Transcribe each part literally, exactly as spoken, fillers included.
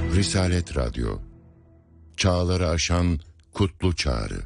Risalet Radyo, çağları aşan kutlu çağrı.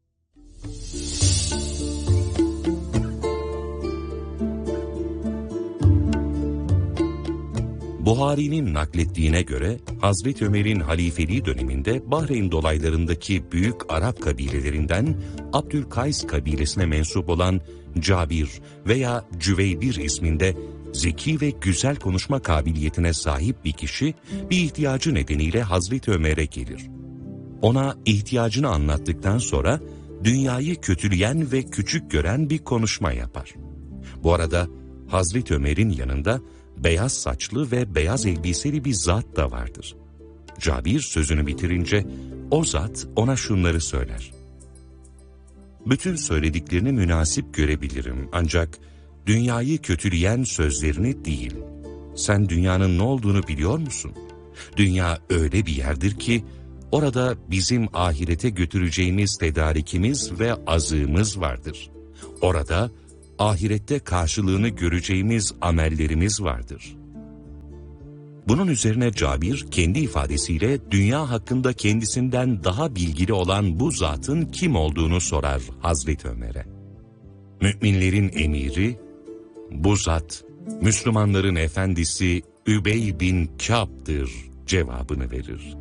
Buhari'nin naklettiğine göre Hazreti Ömer'in halifeliği döneminde Bahreyn dolaylarındaki büyük Arap kabilelerinden Abdülkays kabilesine mensup olan Cabir veya Cüveybir isminde zeki ve güzel konuşma kabiliyetine sahip bir kişi bir ihtiyacı nedeniyle Hazreti Ömer'e gelir. Ona ihtiyacını anlattıktan sonra dünyayı kötüleyen ve küçük gören bir konuşma yapar. Bu arada Hazreti Ömer'in yanında beyaz saçlı ve beyaz elbiseli bir zat da vardır. Cabir sözünü bitirince o zat ona şunları söyler. Bütün söylediklerini münasip görebilirim ancak dünyayı kötüleyen sözlerini değil. Sen dünyanın ne olduğunu biliyor musun? Dünya öyle bir yerdir ki orada bizim ahirete götüreceğimiz tedarikimiz ve azığımız vardır. Orada ahirette karşılığını göreceğimiz amellerimiz vardır. Bunun üzerine Cabir kendi ifadesiyle dünya hakkında kendisinden daha bilgili olan bu zatın kim olduğunu sorar Hazreti Ömer'e. Müminlerin emiri, bu zat Müslümanların efendisi Übey bin Kâb'dır cevabını verir.